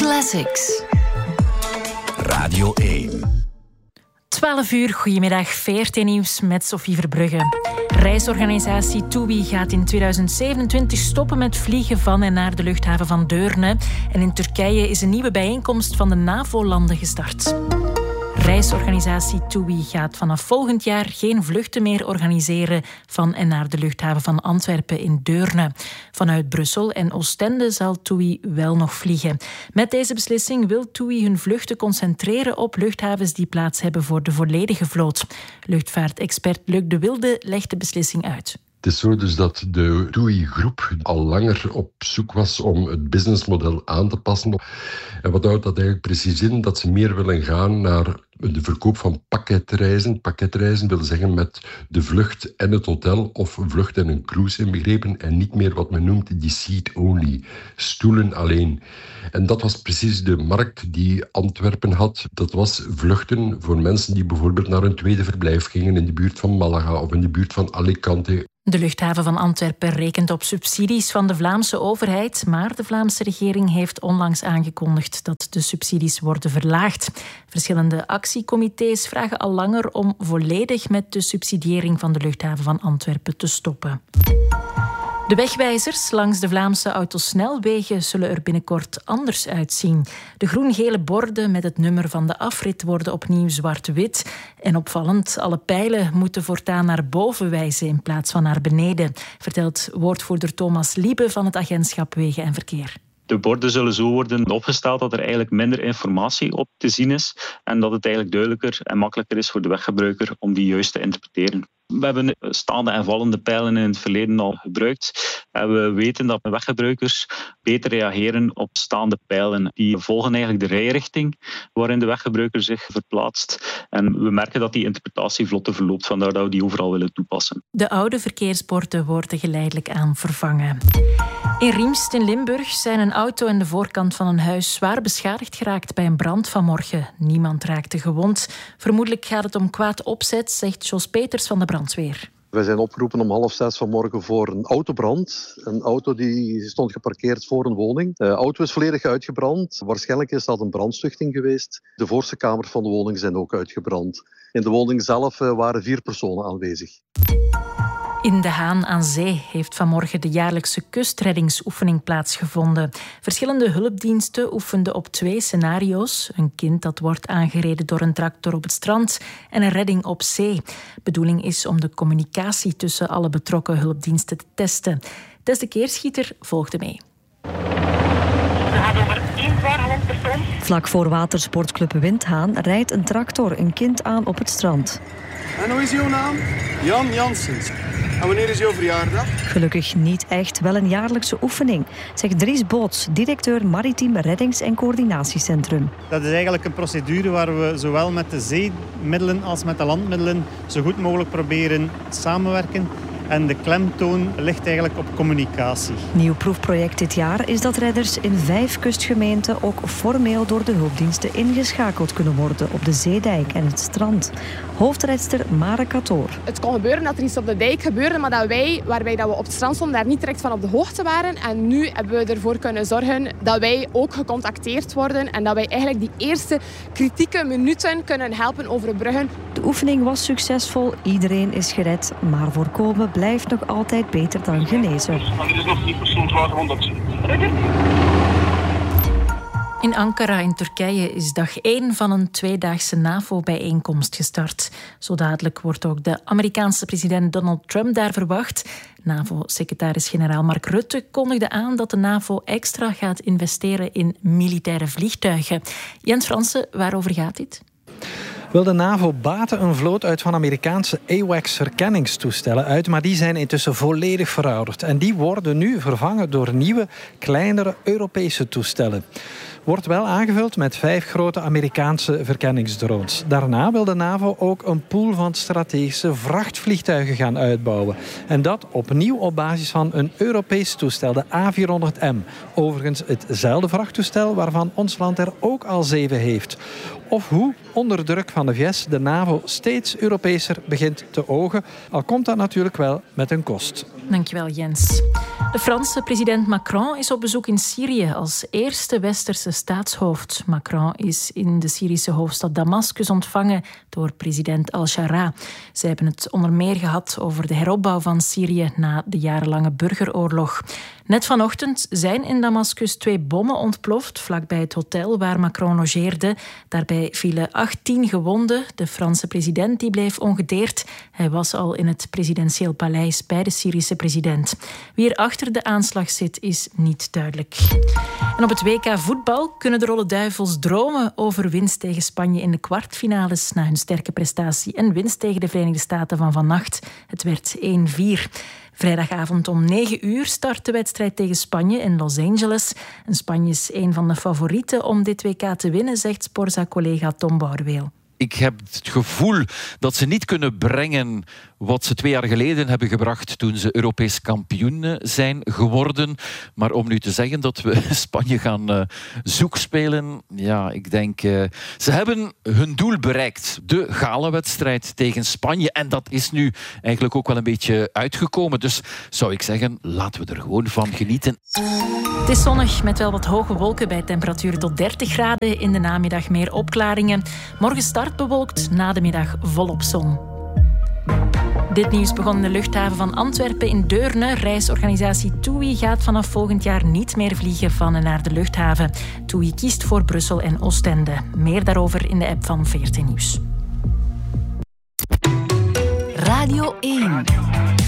Classics. Radio 1. 12 uur, goedemiddag, VRT Nieuws met Sophie Verbrugge. Reisorganisatie TUI gaat in 2027 stoppen met vliegen van en naar de luchthaven van Deurne. En in Turkije is een nieuwe bijeenkomst van de NAVO-landen gestart. Reisorganisatie TUI gaat vanaf volgend jaar geen vluchten meer organiseren van en naar de luchthaven van Antwerpen in Deurne. Vanuit Brussel en Oostende zal TUI wel nog vliegen. Met deze beslissing wil TUI hun vluchten concentreren op luchthavens die plaats hebben voor de volledige vloot. Luchtvaartexpert Luc de Wilde legt de beslissing uit. Het is zo dus dat de TUI-groep al langer op zoek was om het businessmodel aan te passen. En wat houdt dat eigenlijk precies in? Dat ze meer willen gaan naar de verkoop van pakketreizen. Pakketreizen wil zeggen met de vlucht en het hotel of vlucht en een cruise inbegrepen en niet meer wat men noemt die seat-only, stoelen alleen. En dat was precies de markt die Antwerpen had. Dat was vluchten voor mensen die bijvoorbeeld naar een tweede verblijf gingen in de buurt van Malaga of in de buurt van Alicante. De luchthaven van Antwerpen rekent op subsidies van de Vlaamse overheid, maar de Vlaamse regering heeft onlangs aangekondigd dat de subsidies worden verlaagd. Verschillende actiecomité's vragen al langer om volledig met de subsidiëring van de luchthaven van Antwerpen te stoppen. De wegwijzers langs de Vlaamse autosnelwegen zullen er binnenkort anders uitzien. De groen-gele borden met het nummer van de afrit worden opnieuw zwart-wit. En opvallend, alle pijlen moeten voortaan naar boven wijzen in plaats van naar beneden, vertelt woordvoerder Thomas Liebe van het agentschap Wegen en Verkeer. De borden zullen zo worden opgesteld dat er eigenlijk minder informatie op te zien is en dat het eigenlijk duidelijker en makkelijker is voor de weggebruiker om die juist te interpreteren. We hebben staande en vallende pijlen in het verleden al gebruikt. En we weten dat weggebruikers beter reageren op staande pijlen. Die volgen eigenlijk de rijrichting waarin de weggebruiker zich verplaatst. En we merken dat die interpretatie vlotter verloopt, vandaar dat we die overal willen toepassen. De oude verkeersborden worden geleidelijk aan vervangen. In Riemst in Limburg zijn een auto en de voorkant van een huis zwaar beschadigd geraakt bij een brand vanmorgen. Niemand raakte gewond. Vermoedelijk gaat het om kwaad opzet, zegt Jos Peters van de brandweer. Wij zijn opgeroepen om 5:30 vanmorgen voor een autobrand. Een auto die stond geparkeerd voor een woning. De auto is volledig uitgebrand. Waarschijnlijk is dat een brandstichting geweest. De voorste kamers van de woning zijn ook uitgebrand. In de woning zelf waren 4 personen aanwezig. In De Haan aan Zee heeft vanmorgen de jaarlijkse kustreddingsoefening plaatsgevonden. Verschillende hulpdiensten oefenden op 2 scenario's. Een kind dat wordt aangereden door een tractor op het strand en een redding op zee. Bedoeling is om de communicatie tussen alle betrokken hulpdiensten te testen. Tess de Keerschieter volgde mee. We gaan over 1 zwaargelandpersoon. Vlak voor watersportclub Windhaan rijdt een tractor een kind aan op het strand. En hoe is jouw naam? Jan Janssens. En wanneer is jouw verjaardag? Gelukkig niet echt, wel een jaarlijkse oefening, zegt Dries Boots, directeur Maritiem Reddings- en Coördinatiecentrum. Dat is eigenlijk een procedure waar we zowel met de zeemiddelen als met de landmiddelen zo goed mogelijk proberen samenwerken. En de klemtoon ligt eigenlijk op communicatie. Nieuw proefproject dit jaar is dat redders in 5 kustgemeenten ook formeel door de hulpdiensten ingeschakeld kunnen worden op de zeedijk en het strand. Hoofdredster Mare Katoor. Het kon gebeuren dat er iets op de dijk gebeurde, maar dat wij, waarbij dat we op het strand stonden, daar niet direct van op de hoogte waren. En nu hebben we ervoor kunnen zorgen dat wij ook gecontacteerd worden en dat wij eigenlijk die eerste kritieke minuten kunnen helpen overbruggen. De oefening was succesvol, iedereen is gered, maar voorkomen blijft nog altijd beter dan genezen. Er is nog 10 persoon zwaar gewond op zee. In Ankara in Turkije is dag 1 van een 2-daagse NAVO-bijeenkomst gestart. Zo dadelijk wordt ook de Amerikaanse president Donald Trump daar verwacht. NAVO-secretaris-generaal Mark Rutte kondigde aan dat de NAVO extra gaat investeren in militaire vliegtuigen. Jens Fransen, waarover gaat dit? Wil de NAVO baten een vloot uit van Amerikaanse AWACS-herkenningstoestellen uit, maar die zijn intussen volledig verouderd. En die worden nu vervangen door nieuwe, kleinere Europese toestellen. Wordt wel aangevuld met 5 grote Amerikaanse verkenningsdrones. Daarna wil de NAVO ook een pool van strategische vrachtvliegtuigen gaan uitbouwen. En dat opnieuw op basis van een Europees toestel, de A400M. Overigens hetzelfde vrachttoestel waarvan ons land er ook al 7 heeft. Of hoe onder druk van de VS de NAVO steeds Europeeser begint te ogen. Al komt dat natuurlijk wel met een kost. Dankjewel, Jens. De Franse president Macron is op bezoek in Syrië als eerste westerse staatshoofd. Macron is in de Syrische hoofdstad Damascus ontvangen door president al-Shara. Ze hebben het onder meer gehad over de heropbouw van Syrië na de jarenlange burgeroorlog. Net vanochtend zijn in Damascus 2 bommen ontploft vlakbij het hotel waar Macron logeerde. Daarbij vielen 18 gewonden. De Franse president die bleef ongedeerd. Hij was al in het presidentieel paleis bij de Syrische president. Wie er achter de aanslag zit, is niet duidelijk. En op het WK voetbal kunnen de Rolle Duivels dromen over winst tegen Spanje in de kwartfinales na hun sterke prestatie en winst tegen de Verenigde Staten van vannacht. Het werd 1-4. Vrijdagavond om 9 uur start de wedstrijd tegen Spanje in Los Angeles. En Spanje is een van de favorieten om dit WK te winnen, zegt Sporza-collega Tom Bouwerweel. Ik heb het gevoel dat ze niet kunnen brengen wat ze 2 jaar geleden hebben gebracht toen ze Europees kampioen zijn geworden. Maar om nu te zeggen dat we Spanje gaan zoekspelen, ja, ik denk... ze hebben hun doel bereikt. De galenwedstrijd tegen Spanje. En dat is nu eigenlijk ook wel een beetje uitgekomen. Dus zou ik zeggen, laten we er gewoon van genieten. Het is zonnig met wel wat hoge wolken bij temperatuur tot 30 graden. In de namiddag meer opklaringen. Morgen start bewolkt, na de middag volop zon. Dit nieuws begon in de luchthaven van Antwerpen in Deurne. Reisorganisatie TUI gaat vanaf volgend jaar niet meer vliegen van en naar de luchthaven. TUI kiest voor Brussel en Oostende. Meer daarover in de app van VRT Nieuws. Radio 1.